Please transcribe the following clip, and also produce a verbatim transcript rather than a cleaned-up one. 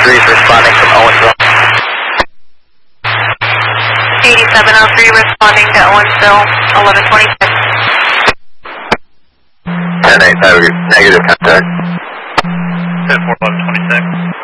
three is responding from Owensville. eighty-seven oh three responding to Owensville, eleven twenty-six. ten eight, negative contact. ten four, eleven twenty-six.